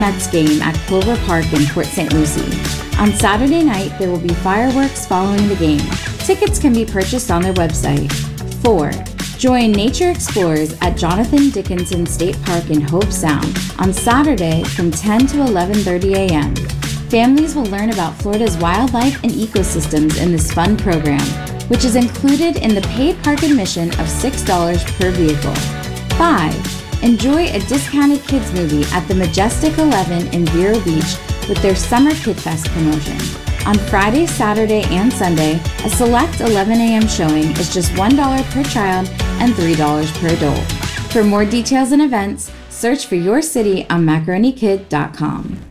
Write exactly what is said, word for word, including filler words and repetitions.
Mets game at Clover Park in Port Saint Lucie. On Saturday night, there will be fireworks following the game. Tickets can be purchased on their website. four. Join Nature Explorers at Jonathan Dickinson State Park in Hobe Sound on Saturday from ten to eleven thirty a m Families will learn about Florida's wildlife and ecosystems in this fun program, which is included in the paid park admission of six dollars per vehicle. five. Enjoy a discounted kids movie at the Majestic eleven in Vero Beach with their Summer Kid Fest promotion. On Friday, Saturday, and Sunday, a select eleven a m showing is just one dollar per child and three dollars per adult. For more details and events, search for your city on macaroni kid dot com.